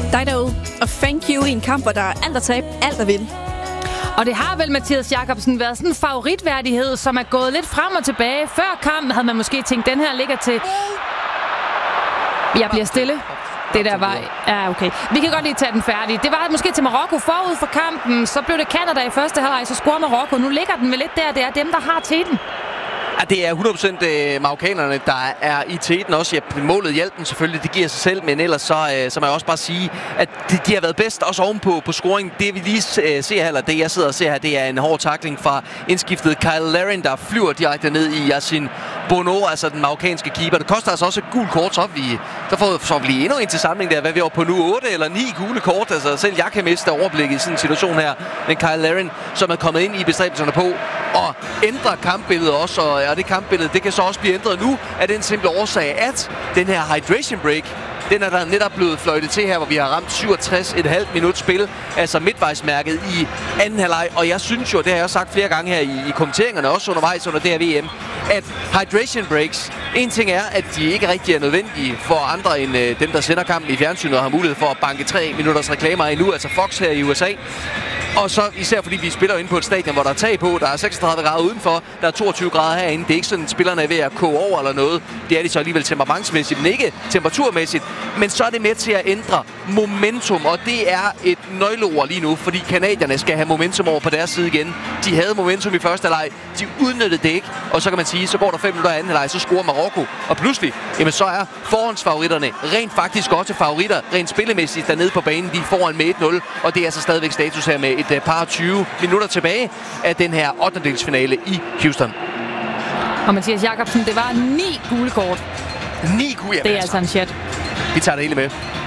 Dig derude, og thank you i en kamp, hvor der er alt at tabe, alt at vinde. Og det har vel, Mathias Jakobsen, været sådan en favoritværdighed, som er gået lidt frem og tilbage. Før kampen havde man måske tænkt, den her ligger til... Jeg bliver stille. Det der var... Ja, okay. Vi kan godt lige tage den færdig. Det var måske til Marokko forud for kampen. Så blev det Canada i første halvleg, så scorede Marokko. Nu ligger den vel lidt der. Det er dem, der har teten. Ja, det er 100% marokkanerne, der er i teten også. Ja, målet hjalp den selvfølgelig, det giver sig selv, men ellers så må jeg også bare sige, at de har været bedst også ovenpå på scoring. Det vi lige ser her, eller det jeg sidder og ser her, det er en hård tackling fra indskiftet Kyle Larin, der flyver direkte ned i Yassine Bono, altså den marokkanske keeper. Det koster altså også et gult kort, så får vi lige endnu en til samling der. Hvad vi er på nu? 8 eller 9 gule kort. Altså selv jeg kan miste overblikket i sådan en situation her. Men Kyle Larin, som er kommet ind i bestræbelserne på og ændre kampbilledet også, og det kampbillede, det kan så også blive ændret nu af den simple årsag, at den her hydration break, den er der netop blevet fløjtet til her, hvor vi har ramt 67,5 minut spil, altså midtvejsmærket i anden halvleg. Og jeg synes jo, det har jeg også sagt flere gange her i kommenteringerne, også undervejs under det her VM, at hydration breaks, en ting er, at de ikke rigtig er nødvendige for andre end dem, der sender kampen i fjernsynet og har mulighed for at banke 3 minutters reklamer ind nu, altså Fox her i USA. Og så især fordi vi spiller inde på et stadion, hvor der er tag på, der er 36 grader udenfor, der er 22 grader herinde. Det er ikke sådan, at spillerne er ved at koge over eller noget. Det er de så alligevel temperamentsmæssigt, men ikke temperaturmæssigt. Men så er det med til at ændre momentum, og det er et nøgleord lige nu, fordi canadierne skal have momentum over på deres side igen. De havde momentum i første halvleg, de udnyttede det ikke, og så kan man sige, så går der 5 minutter af anden halvleg, så scorer Marokko, og pludselig, jamen så er forhåndsfavoritterne rent faktisk også favoritter, rent spillemæssigt dernede på banen. De er foran med 1-0, og det er så stadigvæk status her med et par 20 minutter tilbage af den her 8-delsfinale i Houston. Og Mathias Jakobsen, det var 9 gule kort. 9 gule, det er altså en chat. Vi tager det hele med.